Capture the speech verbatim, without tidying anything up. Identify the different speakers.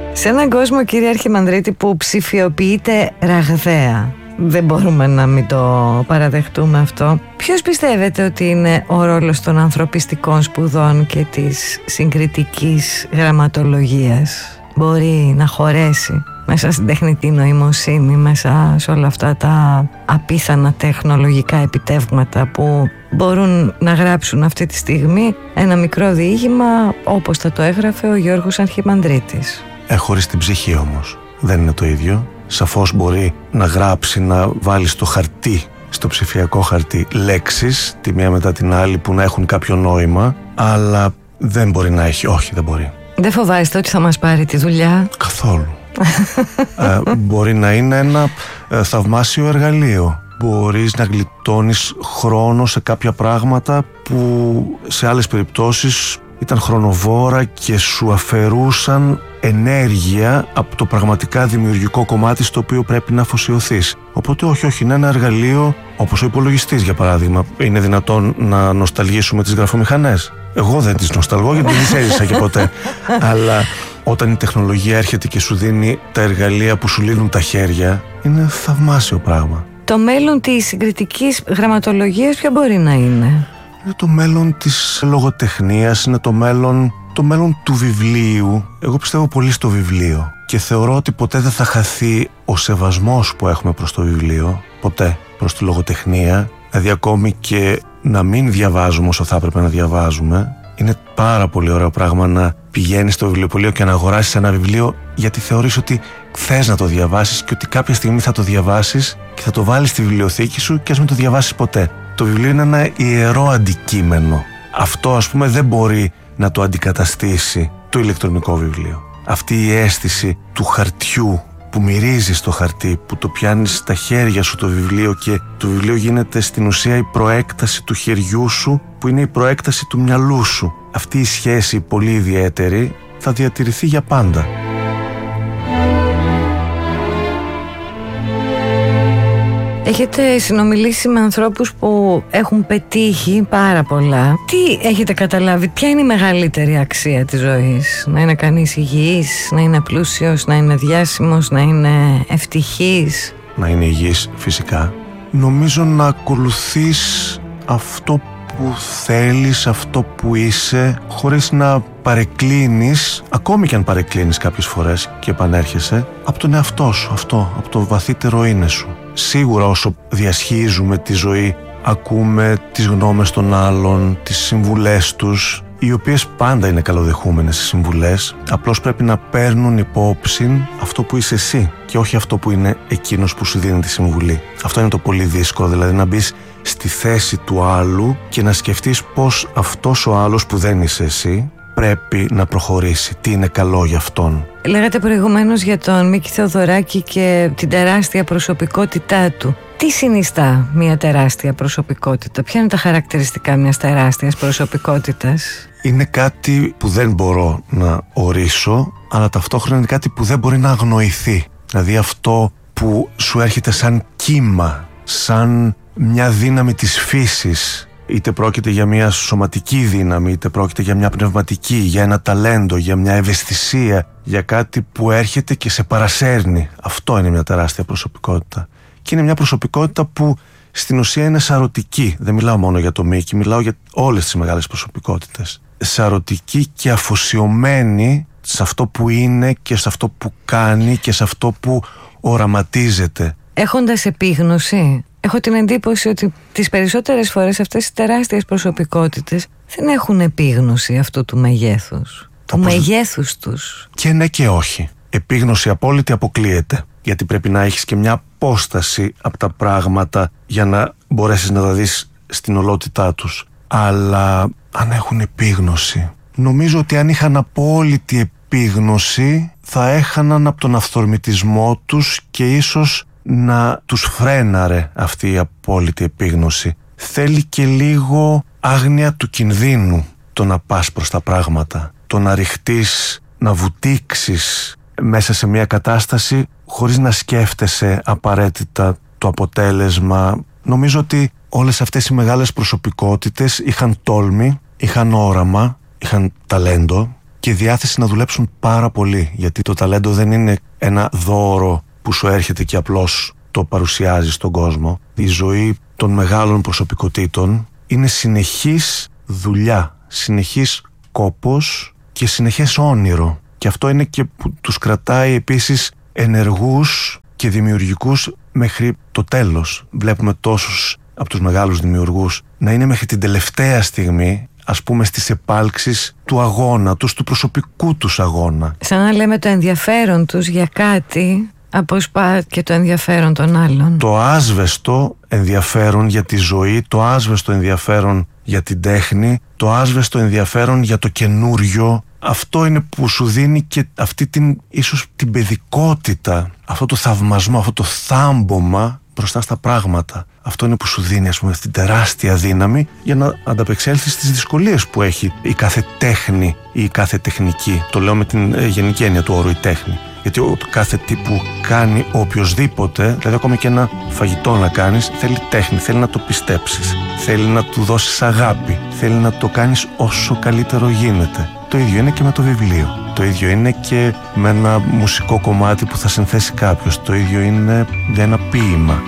Speaker 1: Σε έναν κόσμο, κύριε Αρχιμανδρίτη, που ψηφιοποιείται ραγδαία, δεν μπορούμε να μην το παραδεχτούμε αυτό, ποιος πιστεύετε ότι είναι ο ρόλος των ανθρωπιστικών σπουδών και της συγκριτικής γραμματολογίας? Μπορεί να χωρέσει μέσα στην τεχνητή νοημοσύνη, μέσα σε όλα αυτά τα απίθανα τεχνολογικά επιτεύγματα που μπορούν να γράψουν αυτή τη στιγμή ένα μικρό διήγημα όπως θα το έγραφε ο Γιώργος Αρχιμανδρίτης?
Speaker 2: Ε, χωρίς την ψυχή όμως δεν είναι το ίδιο. Σαφώς μπορεί να γράψει, να βάλει στο χαρτί, στο ψηφιακό χαρτί, λέξεις τη μία μετά την άλλη που να έχουν κάποιο νόημα, αλλά δεν μπορεί να έχει, όχι δεν μπορεί.
Speaker 1: Δεν φοβάστε ότι θα μας πάρει τη δουλειά?
Speaker 2: Καθόλου. ε, μπορεί να είναι ένα ε, θαυμάσιο εργαλείο. Μπορείς να γλιτώνεις χρόνο σε κάποια πράγματα που σε άλλες περιπτώσεις ήταν χρονοβόρα και σου αφαιρούσαν ενέργεια από το πραγματικά δημιουργικό κομμάτι στο οποίο πρέπει να αφοσιωθείς. Οπότε όχι, όχι, είναι ένα εργαλείο όπως ο υπολογιστής, για παράδειγμα. Είναι δυνατόν να νοσταλγήσουμε τις γραφομηχανές? Εγώ δεν τις νοσταλγώ γιατί δεν τις έζησα και ποτέ. Αλλά όταν η τεχνολογία έρχεται και σου δίνει τα εργαλεία που σου λύνουν τα χέρια, είναι θαυμάσιο πράγμα.
Speaker 1: Το μέλλον της συγκριτικής γραμματολογίας ποιο μπορεί να είναι?
Speaker 2: Είναι το μέλλον της λογοτεχνίας, είναι το μέλλον, το μέλλον του βιβλίου. Εγώ πιστεύω πολύ στο βιβλίο και θεωρώ ότι ποτέ δεν θα χαθεί ο σεβασμός που έχουμε προς το βιβλίο, ποτέ, προς τη λογοτεχνία. Δηλαδή ακόμη και να μην διαβάζουμε όσο θα έπρεπε να διαβάζουμε. Είναι πάρα πολύ ωραίο πράγμα να πηγαίνεις στο βιβλιοπωλείο και να αγοράσεις ένα βιβλίο γιατί θεωρείς ότι θες να το διαβάσεις και ότι κάποια στιγμή θα το διαβάσεις και θα το βάλεις στη βιβλιοθήκη σου και ας μην το διαβάσεις ποτέ. Το βιβλίο είναι ένα ιερό αντικείμενο. Αυτό, ας πούμε, δεν μπορεί να το αντικαταστήσει το ηλεκτρονικό βιβλίο. Αυτή η αίσθηση του χαρτιού που μυρίζεις το χαρτί, που το πιάνεις στα χέρια σου το βιβλίο και το βιβλίο γίνεται στην ουσία η προέκταση του χεριού σου, που είναι η προέκταση του μυαλού σου. Αυτή η σχέση πολύ ιδιαίτερη θα διατηρηθεί για πάντα.
Speaker 1: Έχετε συνομιλήσει με ανθρώπους που έχουν πετύχει πάρα πολλά. Τι έχετε καταλάβει, ποια είναι η μεγαλύτερη αξία της ζωής? Να είναι κανείς υγιής, να είναι πλούσιος, να είναι διάσημος, να είναι ευτυχής?
Speaker 2: Να είναι υγιής φυσικά. Νομίζω να ακολουθείς αυτό που θέλεις, αυτό που είσαι, χωρίς να παρεκκλίνεις, ακόμη και αν παρεκκλίνεις κάποιες φορές και επανέρχεσαι, από τον εαυτό σου, αυτό, από το βαθύτερο είναι σου. Σίγουρα όσο διασχίζουμε τη ζωή, ακούμε τις γνώμες των άλλων, τις συμβουλές τους, οι οποίες πάντα είναι καλοδεχούμενες οι συμβουλές, απλώς πρέπει να παίρνουν υπόψη αυτό που είσαι εσύ και όχι αυτό που είναι εκείνος που σου δίνει τη συμβουλή. Αυτό είναι το πολύ δύσκολο, δηλαδή να μπεις στη θέση του άλλου και να σκεφτείς πώς αυτός ο άλλος που δεν είσαι εσύ πρέπει να προχωρήσει, τι είναι καλό για αυτόν.
Speaker 1: Λέγατε προηγουμένως για τον Μίκη Θεοδωράκη και την τεράστια προσωπικότητά του. Τι συνιστά μια τεράστια προσωπικότητα? Ποια είναι τα χαρακτηριστικά μιας τεράστιας προσωπικότητας?
Speaker 2: Είναι κάτι που δεν μπορώ να ορίσω, αλλά ταυτόχρονα είναι κάτι που δεν μπορεί να αγνοηθεί. Δηλαδή αυτό που σου έρχεται σαν κύμα, σαν μια δύναμη της φύσης, είτε πρόκειται για μια σωματική δύναμη, είτε πρόκειται για μια πνευματική, για ένα ταλέντο, για μια ευαισθησία, για κάτι που έρχεται και σε παρασέρνει. Αυτό είναι μια τεράστια προσωπικότητα. Και είναι μια προσωπικότητα που στην ουσία είναι σαρωτική. Δεν μιλάω μόνο για το Μίκη, μιλάω για όλες τις μεγάλες προσωπικότητες. Σαρωτική και αφοσιωμένη σε αυτό που είναι και σε αυτό που κάνει και σε αυτό που οραματίζεται. Έχοντας επίγνωση,
Speaker 1: έχω την εντύπωση ότι τις περισσότερες φορές αυτές οι τεράστιες προσωπικότητες δεν έχουν επίγνωση αυτού του μεγέθους, του προσ... μεγέθους τους.
Speaker 2: Και ναι και όχι. Επίγνωση απόλυτη αποκλείεται, γιατί πρέπει να έχεις και μια απόσταση από τα πράγματα για να μπορέσεις να τα δεις στην ολότητά τους. Αλλά αν έχουν επίγνωση, νομίζω ότι αν είχαν απόλυτη επίγνωση θα έχαναν από τον αυθορμητισμό τους και ίσως να τους φρέναρε αυτή η απόλυτη επίγνωση. Θέλει και λίγο άγνοια του κινδύνου το να πας προς τα πράγματα, το να ρηχτείς, να βουτήξεις μέσα σε μια κατάσταση χωρίς να σκέφτεσαι απαραίτητα το αποτέλεσμα. Νομίζω ότι όλες αυτές οι μεγάλες προσωπικότητες είχαν τόλμη, είχαν όραμα, είχαν ταλέντο και διάθεση να δουλέψουν πάρα πολύ. Γιατί το ταλέντο δεν είναι ένα δώρο που σου έρχεται και απλώς το παρουσιάζει στον κόσμο. Η ζωή των μεγάλων προσωπικότητων είναι συνεχής δουλειά, συνεχής κόπος και συνεχές όνειρο. Και αυτό είναι και που τους κρατάει επίσης ενεργούς και δημιουργικούς μέχρι το τέλος. Βλέπουμε τόσους από τους μεγάλους δημιουργούς να είναι μέχρι την τελευταία στιγμή, ας πούμε, στις επάλξεις του αγώνα τους, του προσωπικού τους αγώνα.
Speaker 1: Σαν να λέμε το ενδιαφέρον τους για κάτι αποσπά και το ενδιαφέρον των άλλων.
Speaker 2: Το άσβεστο ενδιαφέρον για τη ζωή, το άσβεστο ενδιαφέρον για την τέχνη, το άσβεστο ενδιαφέρον για το καινούριο. Αυτό είναι που σου δίνει και αυτή την, ίσως την παιδικότητα, αυτό το θαυμασμό, αυτό το θάμπομα μπροστά στα πράγματα. Αυτό είναι που σου δίνει, ας πούμε, την τεράστια δύναμη για να ανταπεξέλθεις στις δυσκολίες που έχει η κάθε τέχνη ή η κάθε τεχνική. Το λέω με την ε, γενική έννοια του όρου η τέχνη. Γιατί ο, κάθε τι που κάνει οποιοσδήποτε, δηλαδή ακόμα και ένα φαγητό να κάνεις, θέλει τέχνη, θέλει να το πιστέψεις, θέλει να του δώσεις αγάπη, θέλει να το κάνεις όσο καλύτερο γίνεται. Το ίδιο είναι και με το βιβλίο. Το ίδιο είναι και με ένα μουσικό κομμάτι που θα συνθέσει κάποιος. Το ίδιο είναι για ένα ποίημα.